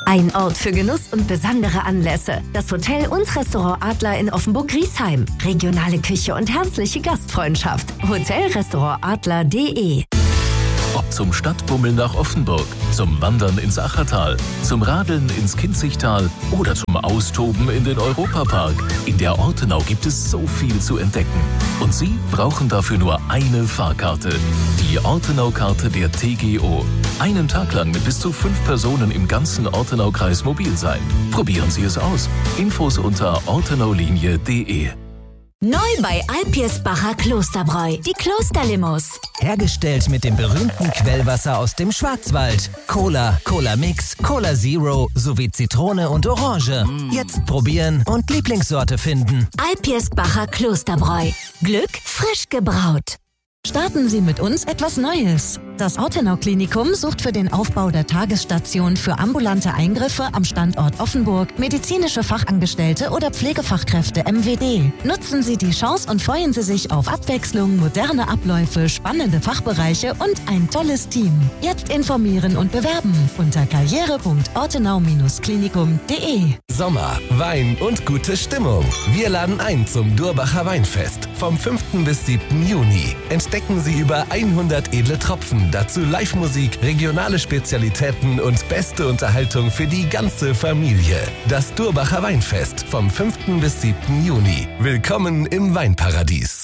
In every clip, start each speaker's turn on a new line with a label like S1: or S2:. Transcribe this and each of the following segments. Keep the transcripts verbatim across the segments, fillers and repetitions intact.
S1: Ein Ort für Genuss und besondere Anlässe. Das Hotel und Restaurant Adler in Offenburg-Griesheim. Regionale Küche und herzliche Gastfreundschaft. hotel restaurant adler punkt de.
S2: Ob zum Stadtbummeln nach Offenburg, zum Wandern ins Achertal, zum Radeln ins Kinzigtal oder zum Austoben in den Europapark. In der Ortenau gibt es so viel zu entdecken. Und Sie brauchen dafür nur eine Fahrkarte. Die Ortenau-Karte der T G O. Einen Tag lang mit bis zu fünf Personen im ganzen Ortenau-Kreis mobil sein. Probieren Sie es aus. Infos unter ortenaulinie punkt de.
S3: Neu bei Alpirsbacher Klosterbräu, die Klosterlimous.
S4: Hergestellt mit dem berühmten Quellwasser aus dem Schwarzwald. Cola, Cola Mix, Cola Zero sowie Zitrone und Orange. Jetzt probieren und Lieblingssorte finden.
S3: Alpirsbacher Klosterbräu. Glück frisch gebraut.
S5: Starten Sie mit uns etwas Neues. Das Ortenau-Klinikum sucht für den Aufbau der Tagesstation für ambulante Eingriffe am Standort Offenburg medizinische Fachangestellte oder Pflegefachkräfte M W D. Nutzen Sie die Chance und freuen Sie sich auf Abwechslung, moderne Abläufe, spannende Fachbereiche und ein tolles Team. Jetzt informieren und bewerben unter karriere punkt ortenau klinikum punkt de.
S6: Sommer, Wein und gute Stimmung. Wir laden ein zum Durbacher Weinfest vom fünften bis siebten Juni. Entdecken Sie über hundert edle Tropfen, dazu Live-Musik, regionale Spezialitäten und beste Unterhaltung für die ganze Familie. Das Durbacher Weinfest vom fünften bis siebten Juni. Willkommen im Weinparadies.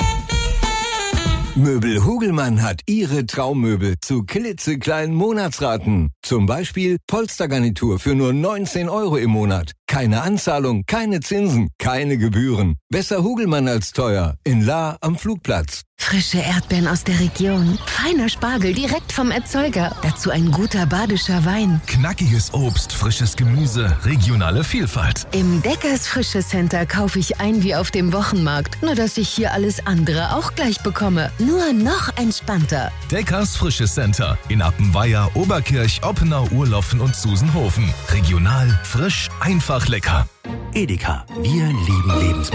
S7: Möbel Hugelmann hat Ihre Traummöbel zu klitzekleinen Monatsraten. Zum Beispiel Polstergarnitur für nur neunzehn Euro im Monat. Keine Anzahlung, keine Zinsen, keine Gebühren. Besser Hugelmann als teuer. In Lahr am Flugplatz.
S1: Frische Erdbeeren aus der Region, feiner Spargel direkt vom Erzeuger, dazu ein guter badischer Wein.
S2: Knackiges Obst, frisches Gemüse, regionale Vielfalt.
S1: Im Deckers Frische Center kaufe ich ein wie auf dem Wochenmarkt, nur dass ich hier alles andere auch gleich bekomme. Nur noch entspannter.
S2: Deckers Frische Center in Appenweier, Oberkirch, Oppenau, Urloffen und Susenhofen. Regional, frisch, einfach lecker.
S8: Edeka, wir lieben Lebensmittel.